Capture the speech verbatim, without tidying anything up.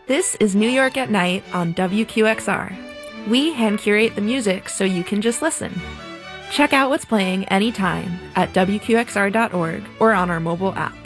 This is New York at Night on W Q X R. We hand curate the music so you can just listen. Check out what's playing anytime at W Q X R dot org or on our mobile app.